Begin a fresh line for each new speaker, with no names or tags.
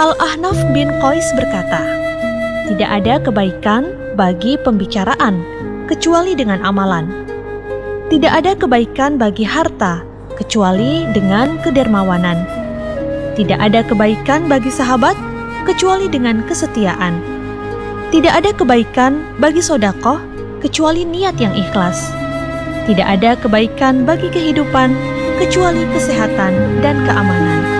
Al-Ahnaf bin Qais berkata, "Tidak ada kebaikan bagi pembicaraan kecuali dengan amalan. Tidak ada kebaikan bagi harta kecuali dengan kedermawanan. Tidak ada kebaikan bagi sahabat kecuali dengan kesetiaan. Tidak ada kebaikan bagi sedekah kecuali niat yang ikhlas. Tidak ada kebaikan bagi kehidupan kecuali kesehatan dan keamanan."